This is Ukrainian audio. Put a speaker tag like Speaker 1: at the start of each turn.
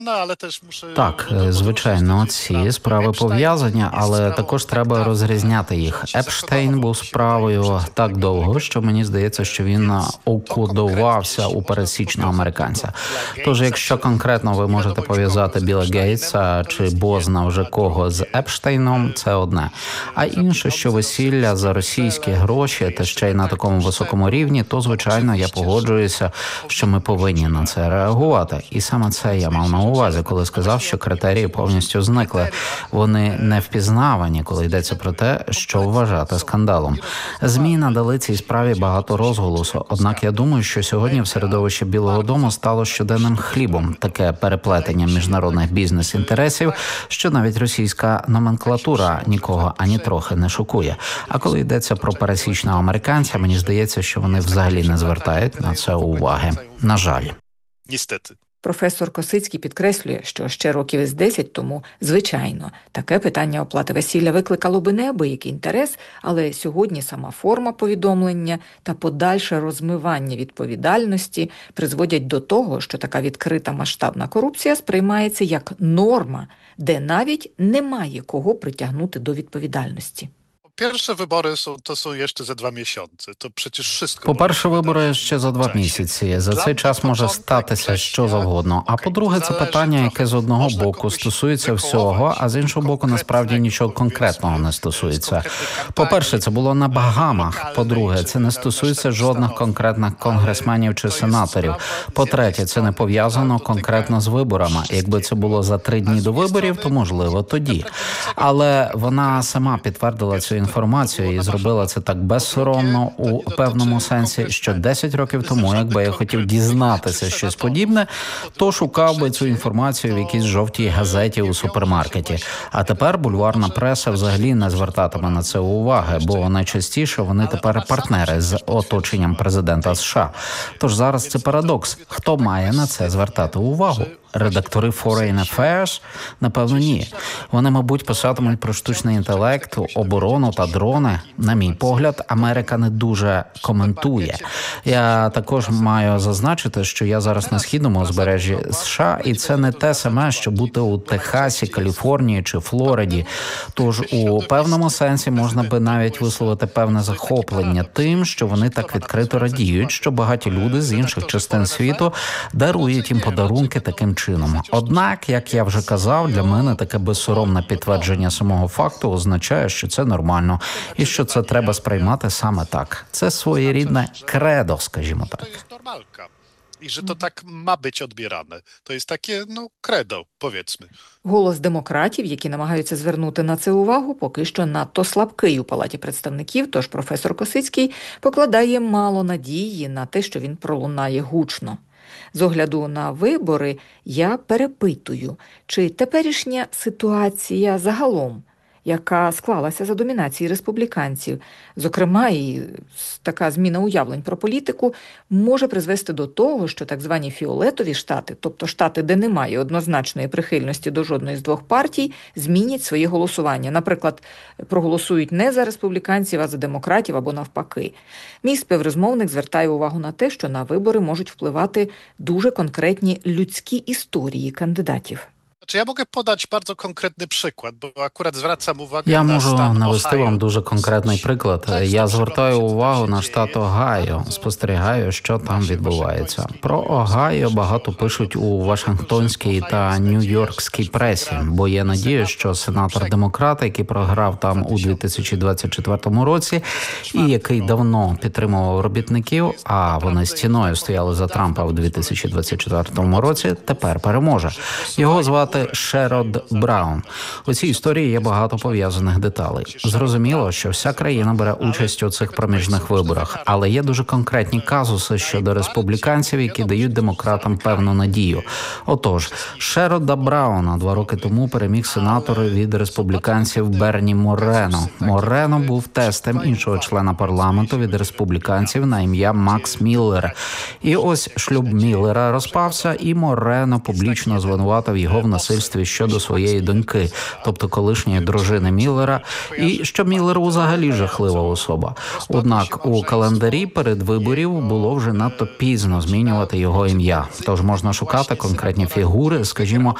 Speaker 1: Так, звичайно, ці справи пов'язані, але також треба розрізняти їх. Епштейн був справою так довго, що мені здається, що він окодувався у пересічного американця. Тож, якщо конкретно ви можете пов'язати Білла Гейтса чи бозна вже кого з Епштейном, це одне. А інше, що весілля за російські гроші, та ще й на такому високому рівні, то, звичайно, я погоджуюся, що ми повинні на це реагувати. І саме це я мав на увазі, коли сказав, що критерії повністю зникли. Вони не впізнавані, коли йдеться про те, що вважати скандалом. ЗМІ надали цій справі багато розголосу, однак я думаю, що сьогодні в середовищі Білого дому стало щоденним хлібом таке переплетення міжнародних бізнес-інтересів, що навіть російська номенклатура нікого ані трохи не шокує. А коли йдеться про пересічного американця, мені здається, що вони взагалі не звертають на це уваги. На жаль.
Speaker 2: Niestety.
Speaker 3: Професор Косицький підкреслює, що ще років із 10 тому, звичайно, таке питання оплати весілля викликало би неабиякий інтерес, але сьогодні сама форма повідомлення та подальше розмивання відповідальності призводять до того, що така відкрита масштабна корупція сприймається як норма, де навіть немає кого притягнути до відповідальності.
Speaker 2: Pierwsze wybory to są jeszcze za 2 miesiące. To przecież wszystko.
Speaker 1: По-перше, вибори ще за 2 місяці. За цей час може статися що завгодно. А по-друге, це питання, яке з одного боку стосується всього, а з іншого боку, насправді нічого конкретного не стосується. По-перше, це було на Багамах. По-друге, це не стосується жодних конкретних конгресменів чи сенаторів. По-третє, це не пов'язано конкретно з виборами. Якби це було за 3 дні до виборів, то можливо тоді. Але вона сама підтвердила цю інформацію і зробила це так безсоромно у певному сенсі, що 10 років тому, якби я хотів дізнатися щось подібне, то шукав би цю інформацію в якійсь жовтій газеті у супермаркеті. А тепер бульварна преса взагалі не звертатиме на це уваги, бо найчастіше вони тепер партнери з оточенням президента США. Тож зараз це парадокс. Хто має на це звертати увагу? Редактори Foreign Affairs? Напевно, ні. Вони, мабуть, писатимуть про штучний інтелект, оборону та дрони. На мій погляд, Америка не дуже коментує. Я також маю зазначити, що я зараз на східному узбережжі США, і це не те саме, що бути у Техасі, Каліфорнії чи Флориді. Тож у певному сенсі можна би навіть висловити певне захоплення тим, що вони так відкрито радіють, що багаті люди з інших частин світу дарують їм подарунки таким чином. Однак, як я вже казав, для мене таке безсоромне підтвердження самого факту означає, що це нормально і що це треба сприймати саме так. Це своєрідне кредо, скажімо так.
Speaker 2: I że to tak ma być odbierane. To jest takie, credo, powiedzmy.
Speaker 3: Голос демократів, які намагаються звернути на це увагу, поки що надто слабкий у Палаті представників, тож професор Косицький покладає мало надії на те, що він пролунає гучно. З огляду на вибори я перепитую, чи теперішня ситуація загалом, яка склалася за домінації республіканців, зокрема і така зміна уявлень про політику, може призвести до того, що так звані фіолетові штати, тобто штати, де немає однозначної прихильності до жодної з двох партій, змінять своє голосування. Наприклад, проголосують не за республіканців, а за демократів або навпаки. Мій співрозмовник звертає увагу на те, що на вибори можуть впливати дуже конкретні людські історії кандидатів.
Speaker 2: Czy ja mogę podać bardzo konkretny przykład, bo akurat zwracam uwagę
Speaker 1: Я
Speaker 2: na
Speaker 1: можу
Speaker 2: stan
Speaker 1: навести
Speaker 2: Ohio.
Speaker 1: вам дуже конкретний приклад. Я звертаю увагу на штат Огайо, спостерігаю, що там відбувається. Про Огайо багато пишуть у вашингтонській та нью-йоркській пресі, бо є надія, що сенатор-демократ, який програв там у 2024 році і який давно підтримував робітників, а вони стіною стояли за Трампа у 2024 році, тепер переможе. Його звати Шерод Браун. У цій історії є багато пов'язаних деталей. Зрозуміло, що вся країна бере участь у цих проміжних виборах, але є дуже конкретні казуси щодо республіканців, які дають демократам певну надію. Отож, Шерода Брауна 2 роки тому переміг сенатор від республіканців Берні Морено. Морено був тестем іншого члена парламенту від республіканців на ім'я Макс Міллер. І ось шлюб Міллера розпався, і Морено публічно звинуватив його в насильстві насильстві щодо своєї доньки, тобто колишньої дружини Міллера, і що Міллер взагалі жахлива особа. Однак у календарі передвиборів було вже надто пізно змінювати його ім'я. Тож можна шукати конкретні фігури, скажімо,